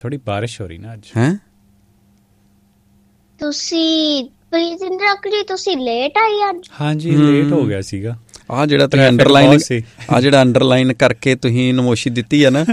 ਥੋੜੀ ਬਾਰਿਸ਼ ਹੋ ਰਹੀ ਨਾ ਅੱਜ। ਹੈ ਤੁਸੀਂ ਪ੍ਰੀਜ਼ਨ ਰੱਖ ਲਈ, ਤੁਸੀਂ ਲੇਟ ਆਈ ਅੱਜ। ਹਾਂਜੀ ਲੇਟ ਹੋ ਗਿਆ ਸੀਗਾ। ਆ ਜਿਹੜਾ ਤੁਸੀਂ ਅੰਡਰਲਾਈਨ ਕਰਕੇ ਤੁਸੀਂ ਨਮੋਸ਼ੀ ਦਿੱਤੀ ਆ ਨਾ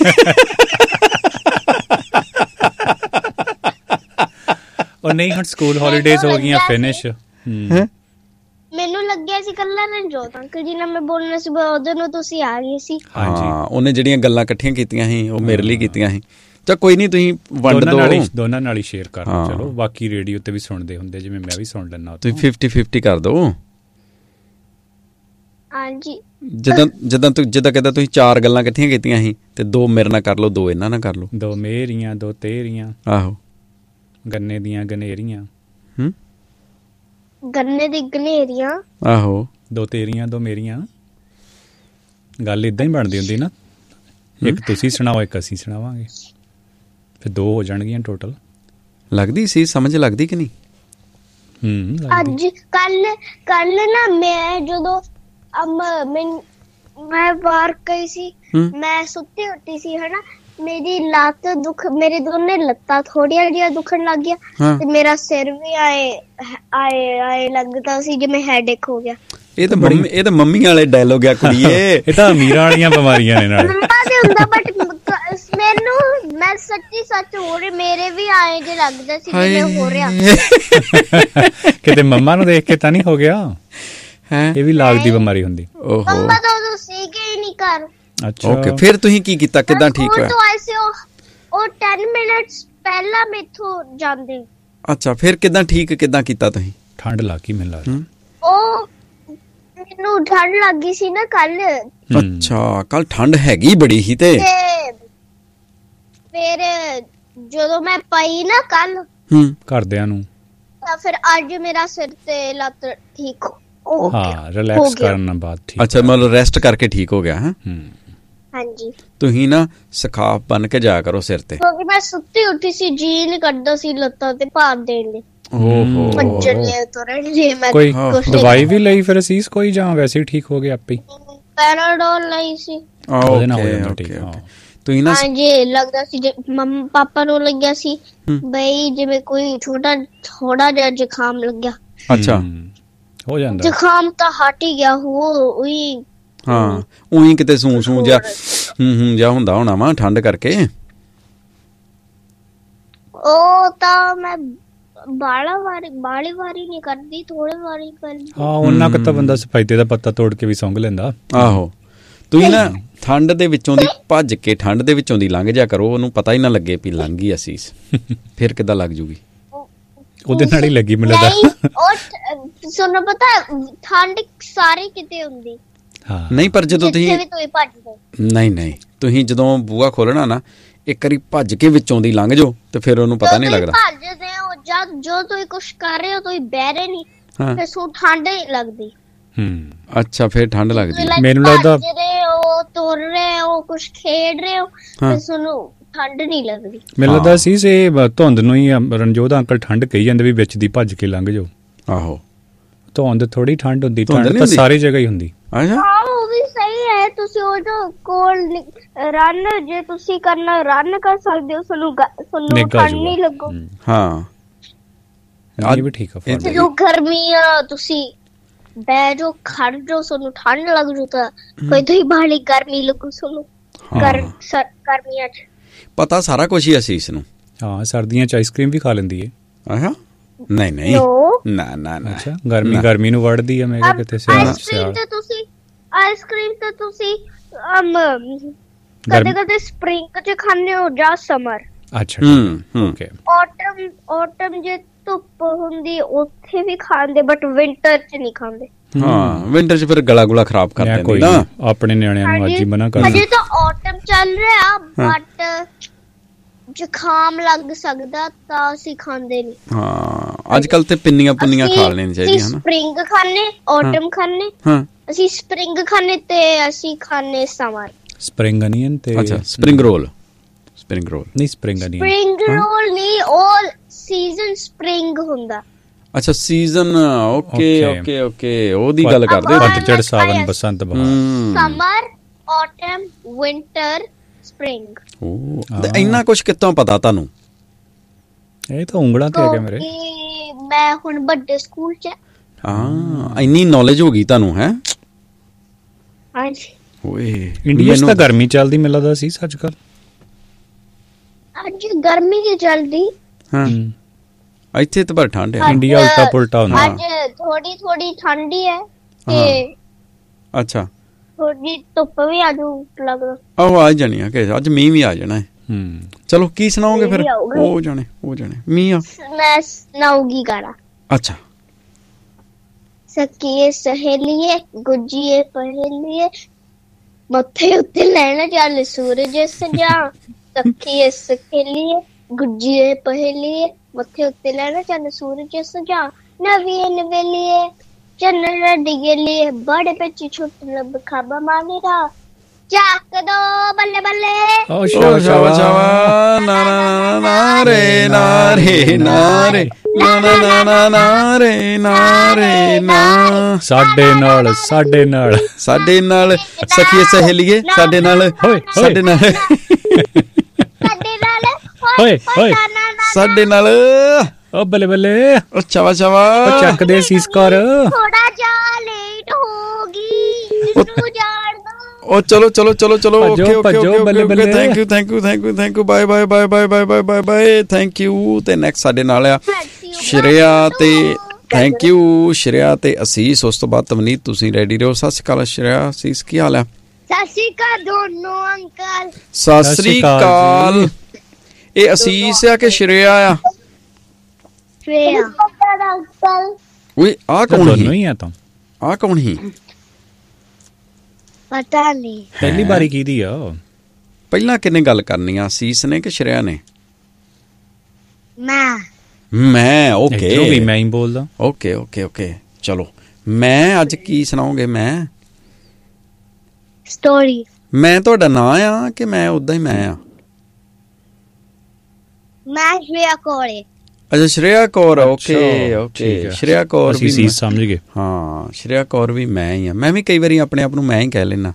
ਉਹ ਨਹੀਂ ਹੁਣ ਸਕੂਲ ਹੌਲੀਡੇਜ਼ ਹੋ ਗਈਆਂ ਫਿਨਿਸ਼। ਮੈਨੂੰ ਲੱਗਿਆ ਸੀ ਕੱਲਾ ਰਣਜੋਤ ਅੰਕਲ ਜੀ ਨਾਲ ਮੈਂ ਬੋਲਣਾ ਸੀ, ਉਦੋਂ ਨੂੰ ਤੁਸੀਂ ਆ ਗਏ ਸੀ। ਹਾਂ ਉਹਨੇ ਜਿਹੜੀਆਂ ਗੱਲਾਂ ਇਕੱਠੀਆਂ ਕੀਤੀਆਂ ਸੀ ਉਹ ਮੇਰੇ ਲਈ ਕੀਤੀਆਂ ਸੀ। ਚੱਲ ਕੋਈ ਨਹੀਂ, ਤੁਸੀਂ ਵੰਡ ਦੋ, ਦੋਨਾਂ ਨਾਲ ਹੀ ਸ਼ੇਅਰ ਕਰ ਲਓ। ਚਲੋ ਬਾਕੀ ਰੇਡੀਓ ਤੇ ਵੀ ਸੁਣਦੇ ਹੁੰਦੇ, ਜਿਵੇਂ ਮੈਂ ਵੀ ਸੁਣ ਲੈਣਾ। ਤੁਸੀਂ 50-50 ਕਰ ਦਿਓ। ਹਾਂਜੀ ਜਿੱਦਾਂ ਕਿਦਾਂ ਤੁਸੀਂ 4 ਗੱਲਾਂ ਇਕੱਠੀਆਂ ਕੀਤੀਆਂ ਸੀ ਤੇ 2 ਮੇਰੇ ਨਾਲ ਕਰ ਲਓ, 2 ਇਹਨਾਂ ਨਾਲ ਕਰ ਲਓ। 2 ਮੇਰੀਆਂ 2 ਤੇਰੀਆਂ। ਆਹੋ ਗੰਨੇ ਦੀਆਂ ਗਨੇਰੀਆਂ। ਗੰਨੇ ਦੀ ਗਨੇਰੀਆਂ। ਆਹੋ 2 ਤੇਰੀਆਂ 2 ਮੇਰੀਆਂ। ਗੱਲ ਇਦਾਂ ਹੀ ਬਣਦੀ ਹੁੰਦੀ ਨਾ, ਇੱਕ ਤੁਸੀਂ ਸੁਣਾਓ ਇੱਕ ਅਸੀਂ ਸੁਣਾਵਾਂਗੇ, ਫਿਰ 2 ਹੋ ਜਾਣਗੀਆਂ ਟੋਟਲ। ਲੱਗਦੀ ਸੀ ਸਮਝ, ਲੱਗਦੀ ਕਿ ਨਹੀਂ? ਅੱਜ ਕੱਲ ਨਾ ਮੈਂ ਜਦੋਂ ਮੈਂ ਬਾਹਰ ਗਈ ਸੀ, ਮੈਂ ਸੁੱਤੀ ਉੱਠੀ ਸੀ ਹਨਾ, ਮੇਰੀ ਲੱਤ ਮੇਰੇ ਦੋਨੇ ਲੱਤਾਂ ਥੋੜੀਆਂ ਜਿਹੀਆਂ ਦੁਖਣ ਲੱਗ ਗਿਆ ਤੇ ਮੇਰਾ ਸਿਰ ਵੀ ਆਏ ਲੱਗਦਾ ਸੀ ਜਿਵੇਂ ਹੈਡੇਕ ਹੋ ਗਿਆ। ਇਹ ਤਾਂ ਮੰਮੀ ਵਾਲੇ ਡਾਇਲੋਗ ਆ ਕੁੜੀਏ। ਇਹ ਤਾਂ ਅਮੀਰਾਂ ਵਾਲੀਆਂ ਬਿਮਾਰੀਆਂ ਨੇ ਨਾਲ। ਮੰਮਾ ਦੇ ਹੁੰਦਾ ਬਟ ਮੈਂ ਸੱਚ ਹੋ ਰਹੀ, ਮੇਰੇ ਵੀ ਆਏ ਜੇ ਲੱਗਦਾ ਸੀ ਜਿਵੇਂ ਹੋ ਰਿਹਾ। ਕਿਤੇ ਮੰਮਾ ਨੂੰ ਦੇਖ ਕੇ ਤਾਂ ਨਹੀਂ ਹੋ ਗਿਆ? ਇਹ ਵੀ ਲਾਗ ਦੀ ਬਿਮਾਰੀ ਹੁੰਦੀ। ਮੰਮਾ ਤਾਂ ਉਦੋਂ ਸੀਗੇ ਹੀ ਨਹੀਂ ਘਰ। ਅੱਛਾ ਓਕੇ, ਫਿਰ ਤੁਸੀਂ ਕੀ ਕੀਤਾ, ਕਿੱਦਾਂ ਠੀਕ ਹੋਇਆ? ਉਹ 10 ਮਿੰਟਸ ਪਹਿਲਾਂ ਮੈਥੋਂ ਜਾਂਦੇ। ਅੱਛਾ, ਫਿਰ ਕਿੱਦਾਂ ਕੀਤਾ ਤੁਸੀਂ? ਠੰਡ ਲੱਗ ਗਈ ਮੈਨੂੰ ਲੱਗਦਾ। ਉਹ ਮੈਨੂੰ ਠੰਡ ਲੱਗ ਗਈ ਸੀ ਨਾ ਕੱਲ। ਅੱਛਾ, ਕੱਲ ਠੰਡ ਹੈਗੀ ਬੜੀ ਸੀ ਤੇ ਫਿਰ ਜਦੋਂ ਮੈਂ ਪਈ ਨਾ ਕੱਲ ਘਰਦਿਆਂ ਨੂੰ, ਤਾਂ ਫਿਰ ਅੱਜ ਮੇਰਾ ਸਿਰ ਤੇ ਲੱਤ ਠੀਕ ਹੋ ਗਿਆ। ਹਾਂ ਰਿਲੈਕਸ ਕਰਨ ਬਾਅਦ ਠੀਕ। ਅੱਛਾ, ਮਤਲਬ ਰੈਸਟ ਕਰਕੇ ਠੀਕ ਹੋ ਗਿਆ। ਹਾਂਜੀ, ਤੁਸੀਂ ਨਾ ਸਕਾਫ ਬਣ ਕੇ ਜਾਇਆ ਕਰੋ ਸਿਰ ਤੇ, ਕਿਉਂਕਿ ਮੈਂ ਸੁੱਤੀ ਉੱਠੀ ਸੀ, ਜੀ ਨਹੀਂ ਕਰਦਾ ਸੀ ਲੱਤਾਂ ਤੇ ਭਾਰ ਦੇਣ ਲਈ। ਕੋਈ ਦਵਾਈ ਵੀ ਲਈ ਫਿਰ ਅਸੀਸ ਕੋਈ, ਜਾਂ ਵੈਸੇ ਹੀ ਠੀਕ ਹੋ ਗਏ ਆਪੇ? ਪੈਰਾਡੋਲ ਲਈ ਸੀ। ਤੁਸੀਂ ਨਾ ਹਾਂਜੀ ਲੱਗਦਾ ਸੀ ਮੰਮਾ ਪਾਪਾ ਨੂੰ ਲੱਗਿਆ ਸੀ ਬਈ ਜਿਵੇਂ ਕੋਈ ਥੋੜਾ ਜਿਹਾ ਜ਼ੁਕਾਮ ਲੱਗਿਆ। ਅੱਛਾ, ਹੋ ਜਾਂਦਾ ਜ਼ੁਕਾਮ ਤਾਂ ਹਟ ਹੀ ਗਿਆ। ਉਹੀ ਹਾਂ, ਉਹੀ ਕਿਤੇ ਸੂ ਜਿਹਾ ਹੁੰਦਾ ਹੋਣਾ ਵਾ ਠੰਡ ਕਰਕੇ। ਉਹ ਤਾਂ ਮੈਂ ਬਾਲੀ ਵਾਰੀ ਨਹੀਂ ਕਰਦੀ, ਥੋੜੇ ਵਾਰੀ ਕਰਦੀ। ਹਾਂ ਉਹਨਾਂ ਕੁ ਤਾਂ ਬੰਦਾ ਸਫਾਈਤੇ ਦਾ ਪੱਤਾ ਤੋੜ ਕੇ ਵੀ ਸੌਂਗ ਲੈਂਦਾ। ਆਹੋ, ਤੁਸੀਂ ਨਾ ਠੰਡ ਦੇ ਵਿੱਚੋਂ ਦੀ ਭੱਜ ਕੇ ਠੰਡ ਦੇ ਵਿੱਚੋਂ ਦੀ ਲੰਘ ਜਾ ਕਰੋ, ਉਹਨੂੰ ਪਤਾ ਹੀ ਨਾ ਲੱਗੇ ਵੀ ਲੰਘ ਗਈ ਅਸੀਸ। ਫਿਰ ਕਿੱਦਾਂ ਲੱਗ ਜੂਗੀ? ਉਹਦੇ ਨਾਲ ਹੀ ਲੱਗੀ ਮੈਨੂੰ ਲੱਗਦਾ। ਤੁਹਾਨੂੰ ਪਤਾ ਠੰਡ ਸਾਰੇ ਕਿਤੇ ਹੁੰਦੀ। ਨਹੀਂ, ਪਰ ਜਦੋਂ ਤੁਸੀਂ ਨਹੀਂ ਤੁਸੀਂ ਜਦੋਂ ਬੂਹਾ ਖੋਲਣਾ ਨਾ, ਇੱਕ ਵਾਰੀ ਭੱਜ ਕੇ ਵਿੱਚੋਂ ਦੀ ਲੰਘ ਜਾਓ ਤੇ ਫਿਰ ਉਹਨੂੰ ਪਤਾ ਨਹੀਂ ਲੱਗਦਾ। ਭੱਜਦੇ ਹੋ ਜਦ ਜੋ ਤੁਸੀਂ ਕੁਛ ਕਰ ਰਹੇ ਹੋ, ਤੁਸੀਂ ਬਹਿ ਰਹੇ ਨਹੀਂ, ਫਿਰ ਸੋ ਠੰਡ ਹੀ ਲੱਗਦੀ। ਅੱਛਾ, ਫਿਰ ਠੰਡ ਲੱਗਦੀ। ਮੈਨੂੰ ਲੱਗਦਾ ਤੁਰ ਰਹੇ ਹੋ, ਕੁਛ ਖੇਡ ਰਹੇ ਹੋ, ਫਿਰ ਤੁਹਾਨੂੰ ਠੰਡ ਨਹੀਂ ਲੱਗਦੀ। ਮੈਨੂੰ ਲੱਗਦਾ ਸੀ ਧੁੰਦ ਨੂੰ ਹੀ ਰਣਜੋਤ ਅੰਕਲ ਠੰਡ ਕਹੀ ਜਾਂਦੇ ਵੀ ਵਿੱਚ ਦੀ ਭੱਜ ਕੇ ਲੰਘ ਜਾਓ। ਆਹੋ, ਧੁੰਦ ਥੋੜੀ ਠੰਡ ਹੁੰਦੀ, ਠੰਡ ਤਾਂ ਸਾਰੀ ਜਗ੍ਹਾ ਹੀ ਹੁੰਦੀ। ਉਹ ਵੀ ਸਹੀ ਹੈ। ਤੁਸੀਂ ਉਹ ਕੋਲ ਰਨ, ਜੇ ਤੁਸੀਂ ਕਰਨਾ ਰਨ ਕਰ ਸਕਦੇ ਹੋ, ਤੁਹਾਨੂੰ ਠੰਡ ਨਹੀਂ ਲੱਗੂ। ਹਾਂ, ਇਹ ਵੀ ਠੀਕ ਆ। ਜੋ ਗਰਮੀ ਆ ਤੁਸੀਂ ਬਹਿ ਜਾਓ, ਖੜ ਜਾਓ, ਤੁਹਾਨੂੰ ਠੰਡ ਲੱਗ ਜੂ ਤਾਂ ਕੋਈ ਤੁਸੀਂ ਬਾਹਲੀ ਗਰਮੀ ਲੱਗੂ ਤੁਹਾਨੂੰ ਗਰਮੀਆਂ ਚ। ਪਤਾ ਸਾਰਾ ਕੁਛ ਹੀ ਅਸੀਸ ਨੂੰ। ਹਾਂ, ਸਰਦੀਆਂ ਚ ਆਈਸਕ੍ਰੀਮ ਵੀ ਖਾ ਲੈਂਦੀ ਹੈ। ਅੱਛਾ, ਨਹੀਂ ਨਾ ਅੱਛਾ, ਗਰਮੀ ਨੂੰ ਵੜਦੀ ਆ। ਮੈਂ ਕਿਹਾ ਕਿਤੇ ਆਈਸਕ੍ਰੀਮ ਤੇ ਤੁਸੀਂ ਕਦੇ ਸਪ੍ਰਿੰਗ ਚ ਖਾਂਦੇ ਹੋ ਜਾਂ ਸਮਰ? ਅੱਛਾ, ਓਕੇ। ਆਟਮ ਜੇ ਧੁੱਪ ਹੁੰਦੀ ਉੱਥੇ ਵੀ ਖਾਂਦੇ, ਬਟ ਵਿੰਟਰ ਚ ਨਹੀਂ ਖਾਂਦੇ। ਹਾਂ, ਵਿੰਟਰ ਚ ਫਿਰ ਗਲਾ ਗੁਲਾ ਖਰਾਬ ਕਰ ਦਿੰਦੇ ਨਾ। ਆਪਣੇ ਨਿਆਣਿਆਂ ਨੂੰ ਅੱਜ ਹੀ ਮਨਾ ਕਰ। ਹਜੇ ਤਾਂ ਆਟਮ ਚੱਲ ਰਿਹਾ, ਬਟ ਜ਼ੁਕਾਮ ਲੱਗ ਸਕਦਾ ਤਾਂ ਅਸੀਂ ਖਾਂਦੇ ਨਹੀਂ। ਹਾਂ, ਅੱਜ ਕੱਲ ਤੇ ਪਿੰਨੀਆਂ ਖਾ ਲੈਣੀਆਂ ਚਾਹੀਦੀਆਂ ਹਨ। ਸਪ੍ਰਿੰਗ ਖਾਣੇ, ਆਟਮ ਖਾਣੇ। ਅਸੀਂ ਸਪ੍ਰਿੰਗ ਖਾਣੇ ਤੇ ਅਸੀਂ ਖਾਣੇ ਸਮਰ। ਸਪ੍ਰਿੰਗ ਅਨੀਅਨ ਤੇ ਸਪ੍ਰਿੰਗ ਰੋਲ ਨਹੀਂ, ਸਪ੍ਰਿੰਗ ਰੋਲ ਨਹੀਂ, 올 ਸੀਜ਼ਨ ਸਪ੍ਰਿੰਗ ਹੁੰਦਾ। ਅੱਛਾ, ਸੀਜ਼ਨ। ਓਕੇ, ਉਹਦੀ ਗੱਲ ਕਰਦੇ। ਪਤਝੜ, ਸਾਵਨ, ਬਸੰਤ, ਬਹਾਰ। Summer, autumn, winter, spring. ਤੇ ਇੰਨਾ ਕੁਝ ਕਿੱਥੋਂ ਪਤਾ ਤੁਹਾਨੂੰ? ਇਹ ਤਾਂ ਉਂਗਲਾਂ ਤੇ ਆ ਗਿਆ ਮੇਰੇ। ਮੈਂ ਹੁਣ ਵੱਡੇ ਸਕੂਲ 'ਚ। ਇੰਨੀ ਨੌਲੇਜ ਹੋ ਗਈ ਤੁਹਾਨੂੰ ਹੈ? ਹਾਂਜੀ। ਓਏ ਇੰਡੀਆ 'ਚ ਤਾਂ ਗਰਮੀ ਚੱਲਦੀ ਮੈਨੂੰ ਲੱਗਦਾ ਸੀ ਅੱਜ ਕੱਲ। ਅੱਜ ਗਰਮੀ ਕੀ ਚੱਲਦੀ? ਹਾਂ ਇੱਥੇ ਤਾਂ ਪਰ ਠੰਡ ਹੈ। ਇੰਡੀਆ ਉਲਟਾ ਪੁਲਟਾ ਹੁੰਦਾ। ਅੱਜ ਥੋੜੀ ਠੰਡੀ ਹੈ ਤੇ ਅੱਛਾ ਥੋੜੀ ਧੁੱਪ ਵੀ ਆ ਜੂ ਲੱਗਦਾ। ਆਹੋ ਆ ਜਾਣੀ ਆ ਕਿ ਅੱਜ ਮੀਂਹ ਵੀ ਆ ਜਾਣਾ ਹੈ। ਚਲੋ ਕੀ ਸੁਣਾਓਗੇ ਫਿਰ? ਉਹ ਜਾਣੇ ਮੀਂਹ ਆ। ਮੈਂ ਸੁਣਾਉਗੀ ਗਾਣਾ। ਅੱਛਾ। ਸਕੀਏ ਸਹੇਲੀਏ ਗੁੱਜੀਏ ਪਹੇਲੀਏ ਮੱਥੇ ਉੱਤੇ ਲੈਣਾ ਚੱਲ ਸੂਰਜ ਸਜਾ। ਸਕੀਏ ਸਹੇਲੀਏ ਗੁੱਜੀਏ ਪਹੇਲੀਏ ਮੱਥੇ ਉੱਤੇ ਲੈਣਾ ਚੱਲ ਸੂਰਜ ਸਜਾ। ਨਵੀਂ ਨਵੇਲੀਏ ਚੰਨੜਾ ਡਿਗੇਲੀਏ ਬੜੇ ਪੇਚੀ ਛੁੱਟ ਲੱਭ ਖਾਬਾ ਮਾਵੇਗਾ। ਚੱਕ ਦੋ ਬੱਲੇ ਬੱਲੇ। ਓ ਸ਼ਾਵਾ ਸ਼ਾਵਾ ਨਾ ਨਾ ਨਾ ਰੇ ਨਾ ਰੇ ਨਾ ਰੇ ਨਾ ਨਾ ਨਾ ਨਾ ਨਾ ਰੇ ਨਾ ਰੇ ਨਾ। ਸਾਡੇ ਨਾਲ ਸਖੀਏ ਸਹੇਲੀਏ ਸਾਡੇ ਨਾਲ ਸਾਡੇ ਨਾਲ ਸਾਡੇ ਨਾਲ। ਓ ਬੱਲੇ ਬੱਲੇ। ਓ ਸ਼ਾਵਾ ਸ਼ਾਵਾ ਚੱਕ ਦੇ ਸੀਸ ਕਰ। ਥੋੜਾ ਜਿਹਾ ਲੇਟ ਹੋ ਗਈ ਤੂੰ ਜਾਣ ਦੋ। ਓ ਚਲੋ okay thank you bye thank you. ਤੇ ਨੈਕਸਟ ਸਾਡੇ ਨਾਲ ਆ ਸ਼੍ਰੇਆ ਤੇ ਥੈਂਕ ਯੂ ਸ਼੍ਰੇਆ ਤੇ ਅਸੀਸ। ਉਸ ਤੋਂ ਬਾਅਦ ਤਵਨੀਤ ਤੁਸੀਂ ਰੈਡੀ ਰਹੋ। ਸਤਿ ਸ਼੍ਰੀ ਅਕਾਲ ਸ਼੍ਰੇਆ ਅਸੀਸ ਕੀ ਹਾਲ ਆ? ਸਤਿ ਸ਼੍ਰੀ ਅਕਾਲ ਦੋਨੋਂ ਅੰਕਲ। ਸਤਿ ਸ਼੍ਰੀ ਅਕਾਲ। ਇਹ ਅਸੀਸ ਆ ਕਿ ਸ਼੍ਰੇਆ ਆ? ਸ਼੍ਰੇਆ ਅੰਕਲ। ਓਏ ਆ ਕੌਣ ਦੋਨੋਂ ਹੀ ਆ ਤਾਂ? ਆ ਕੌਣ ਹੀ? ਪਤਾ ਨਹੀਂ। ਪਹਿਲੀ ਵਾਰੀ ਕੀਦੀ ਆ? ਪਹਿਲਾਂ ਕਿੰਨੇ ਗੱਲ ਕਰਨੀ ਆ ਅਸੀਸ ਨੇ ਕਿ ਸ਼੍ਰੇਆ ਨੇ? ਮੈਂ ਓਕੇ ਮੈਂ ਹੀ ਬੋਲਦਾ। ਓਕੇ ਚਲੋ ਮੈਂ ਅੱਜ ਕੀ ਸੁਣਾਓਗੇ? ਮੈਂ ਸਟੋਰੀ। ਮੈਂ ਤੁਹਾਡਾ ਨਾਂ ਆ ਕਿ ਮੈਂ ਉਦਾਂ ਹੀ ਮੈਂ ਆ? ਮੈਂ ਸ਼੍ਰੇਆ ਕੌਰ। ਅੱਛਾ ਸ਼੍ਰੇਆ ਕੌਰ। ਓਕੇ ਸ਼੍ਰੇਆ ਕੌਰ ਵੀ ਅਸੀਂ ਸਮਝ ਗਏ। ਹਾਂ ਸ਼੍ਰੇਆ ਕੌਰ ਵੀ ਮੈਂ ਹੀ ਆ। ਮੈਂ ਵੀ ਕਈ ਵਾਰੀ ਆਪਣੇ ਆਪ ਨੂੰ ਮੈਂ ਹੀ ਕਹਿ ਲੈਣਾ।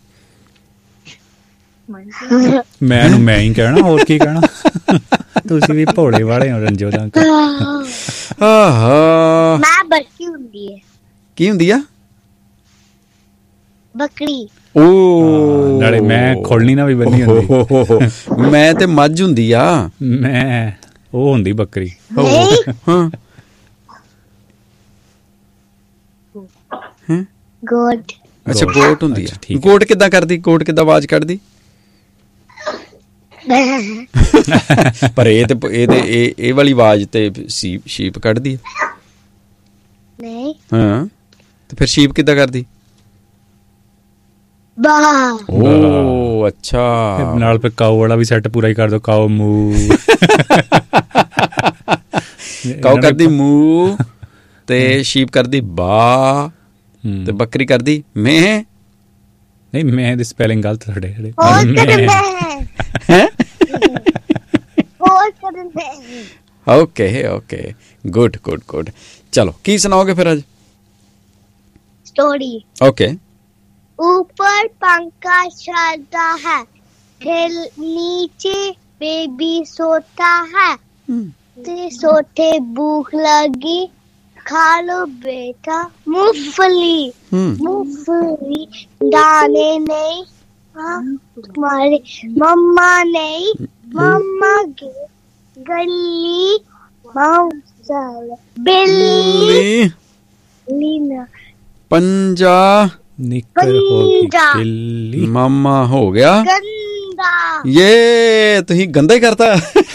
ਮੈਂ ਹੀ ਕਹਿਣਾ ਹੋਰ ਕੀ ਕਹਿਣਾ। ਤੁਸੀਂ ਵੀ ਭੋਲੇ ਵਾਲੇ ਹੋ ਰੰਜੋ ਦਾ ਅੰਕਲ। ਮੈਂ ਬੱਕਰੀ ਹੁੰਦੀ ਹੈ। ਕੀ ਹੁੰਦੀ ਆ? ਬੱਕਰੀ। ਓ ਨਾਲੇ ਮੈਂ ਖੋਲਣੀ ਨਾ ਵੀ ਬੰਨੀ ਹੁੰਦੀ। ਮੈਂ ਤੇ ਮੱਝ ਹੁੰਦੀ ਆ। ਮੈਂ ਉਹ ਹੁੰਦੀ ਬੱਕਰੀ। ਹਾਂ ਗੋਟ। ਅੱਛਾ ਗੋਟ ਹੁੰਦੀ ਆ। ਗੋਟ ਕਿੱਦਾਂ ਕਰਦੀ? ਗੋਟ ਕਿੱਦਾਂ ਆਵਾਜ਼ ਕੱਢਦੀ? ਪਰ ਇਹ ਵਾਲੀ ਆਵਾਜ਼ ਤੇ ਸ਼ੀਪ ਕੱਢਦੀ ਆ। ਨਹੀਂ। ਹਾਂ ਤੇ ਫਿਰ ਸ਼ੀਪ ਕਿੱਦਾਂ ਕਰਦੀ? ਬਾ। ਓ ਅੱਛਾ। ਨਾਲ ਫਿਰ ਕਾਓ ਵਾਲਾ ਵੀ ਸੈੱਟ ਪੂਰਾ ਹੀ ਕਰ ਦੋ। ਕਾਓ ਮੂ। ਕਾਓ ਕਰਦੀ ਮੂ ਤੇ ਸ਼ੀਪ ਕਰਦੀ ਬਾ ਤੇ ਬੱਕਰੀ ਕਰਦੀ ਮੈਂ। ਨਹੀਂ ਮੈਂ ਦੀ ਸਪੈਲਿੰਗ ਗਲਤ ਤੁਹਾਡੇ। ਓਕੇ ਗੁੱਡ ਚਲੋ ਕੀ ਸੁਣਾਓਗੇ ਫਿਰ ਅੱਜ? स्टोरी। ओके। ऊपर पंखा चलता है, फिर नीचे बेबी सोता है, सोते भूख लगी खा लो बेटा मूंगफली। मूंगफली दाने नहीं तुम्हारे मम्मा नहीं, मम्मा गली बिल्ली लीना पंजा निकर होगी मामा हो गया गंदा। ये तो ही गंदा ही करता।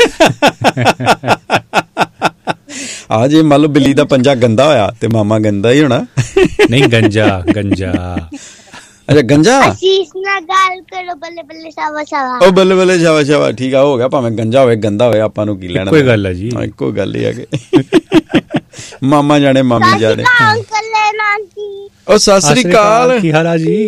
आज ये मान लो बिल्ली दा पंजा गंदा होया ते मामा गंदा ही होना। नहीं गंजा गंजा। अच्छा गंजा। आशीष ना गाल करो बल्ले बल्ले शाबा शाबा। ओ बल्ले बल्ले शाबा शाबा ठीक है हो गया भावें गंजा होवे गंदा होवे आपां नूं की लेना। कोई गल है जी। कोई गल ही है कि मामा जाने मामी जाने। अंकल लेना आंटी। ओ सत श्री अकाल की हाल है जी?